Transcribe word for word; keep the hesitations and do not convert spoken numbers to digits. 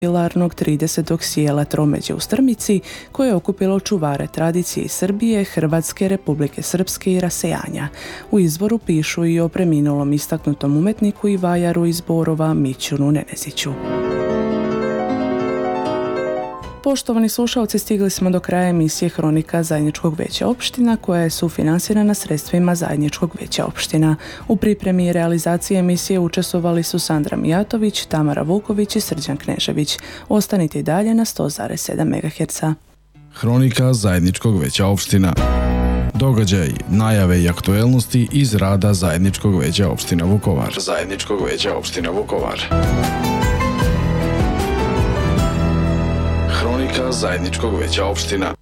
jubilarnog tridesetog sjela tromeđe u Strmici, koje je okupilo čuvare tradicije iz Srbije, Hrvatske, Republike Srpske i rasejanja. U izvoru pišu i o preminulom istaknutom umetniku i vajaru iz Borova Mićunu Neneziću. Poštovani slušalci, stigli smo do kraja emisije Hronika Zajedničkog veća opština, koja je sufinansirana sredstvima Zajedničkog veća opština. U pripremi i realizaciji emisije učestvovali su Sandra Mijatović, Tamara Vuković i Srđan Knežević. Ostanite i dalje na sto zarez sedam megaherca. Hronika Zajedničkog veća opština. Događaj, najave i aktuelnosti iz rada Zajedničkog veća opština Vukovar. Zajedničkog veća opština Vukovar. Hronika Zajedničkog veća opština.